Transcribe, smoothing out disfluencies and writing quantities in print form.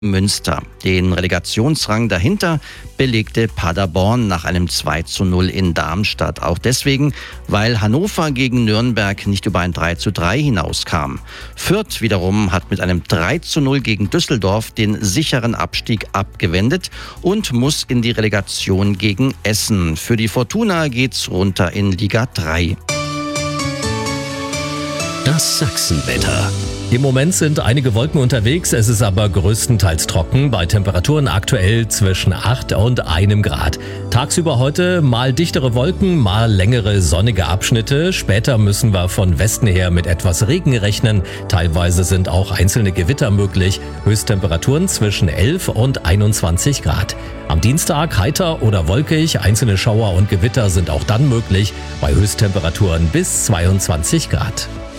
Münster. Den Relegationsrang dahinter belegte Paderborn nach einem 2:0 in Darmstadt. Auch deswegen, weil Hannover gegen Nürnberg nicht über ein 3:3 hinauskam. Fürth wiederum hat mit einem 3:0 gegen Düsseldorf den sicheren Abstieg abgewendet und muss in die Relegation gegen Essen. Für die Fortuna geht's runter in Liga 3. Das Sachsenwetter. Im Moment sind einige Wolken unterwegs, es ist aber größtenteils trocken, bei Temperaturen aktuell zwischen 8 und 1 Grad. Tagsüber heute mal dichtere Wolken, mal längere sonnige Abschnitte. Später müssen wir von Westen her mit etwas Regen rechnen. Teilweise sind auch einzelne Gewitter möglich. Höchsttemperaturen zwischen 11 und 21 Grad. Am Dienstag heiter oder wolkig, einzelne Schauer und Gewitter sind auch dann möglich, bei Höchsttemperaturen bis 22 Grad.